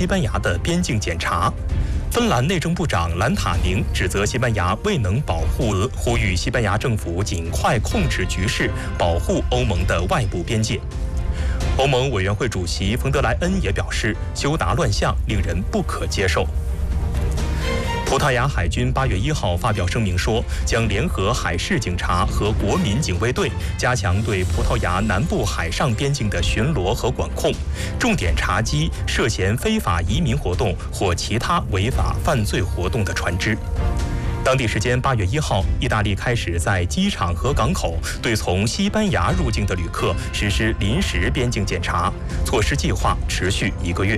西班牙的边境检查。芬兰内政部长兰塔宁指责西班牙未能保护，呼吁西班牙政府尽快控制局势，保护欧盟的外部边界。欧盟委员会主席冯德莱恩也表示，休达乱象令人不可接受。葡萄牙海军8月1号发表声明说，将联合海事警察和国民警卫队，加强对葡萄牙南部海上边境的巡逻和管控，重点查缉涉嫌非法移民活动或其他违法犯罪活动的船只。当地时间8月1号，意大利开始在机场和港口对从西班牙入境的旅客实施临时边境检查，措施计划持续1个月。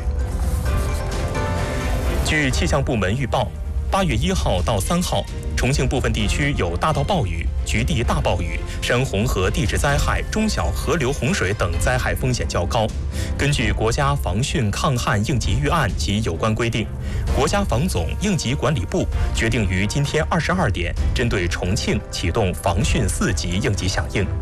据气象部门预报，8月1号到3号，重庆部分地区有大到暴雨、局地大暴雨、山洪和地质灾害、中小河流洪水等灾害风险较高。根据国家防汛抗旱应急预案及有关规定，国家防总应急管理部决定于今天22点针对重庆启动防汛4级应急响应。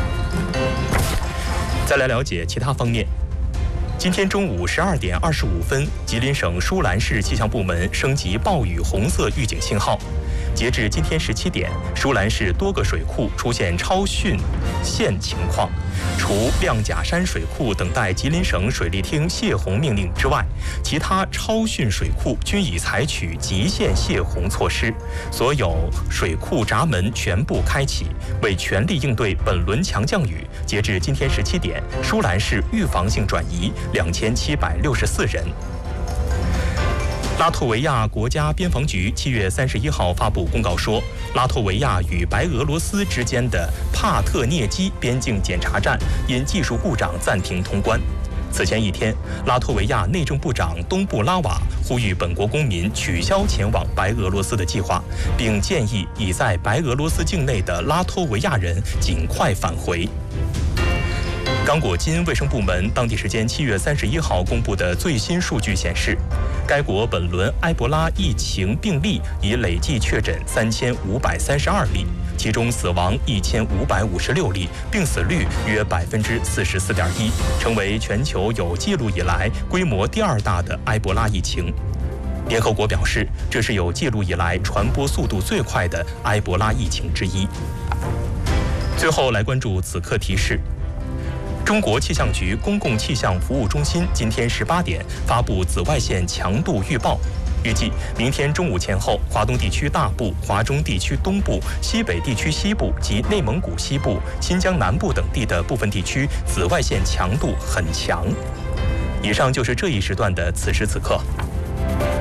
再来了解其他方面。今天中午12点25分，吉林省舒兰市气象部门升级暴雨红色预警信号。截至今天17点，舒兰市多个水库出现超汛限情况，除亮甲山水库等待吉林省水利厅泄洪命令之外，其他超汛水库均已采取极限泄洪措施，所有水库闸门全部开启，为全力应对本轮强降雨。截至今天17点，舒兰市预防性转移2764人。拉脱维亚国家边防局7月31号发布公告说，拉脱维亚与白俄罗斯之间的帕特涅基边境检查站因技术故障暂停通关。此前一天，拉脱维亚内政部长东布拉瓦呼吁本国公民取消前往白俄罗斯的计划，并建议已在白俄罗斯境内的拉脱维亚人尽快返回。刚果金卫生部门当地时间7月31号公布的最新数据显示，该国本轮埃博拉疫情病例已累计确诊3532例，其中死亡1556例，病死率约44.1%，成为全球有记录以来规模第2大的埃博拉疫情。联合国表示，这是有记录以来传播速度最快的埃博拉疫情之一。最后来关注此刻提示。中国气象局公共气象服务中心今天18点发布紫外线强度预报，预计明天中午前后，华东地区大部、华中地区东部、西北地区西部及内蒙古西部、新疆南部等地的部分地区紫外线强度很强。以上就是这一时段的此时此刻。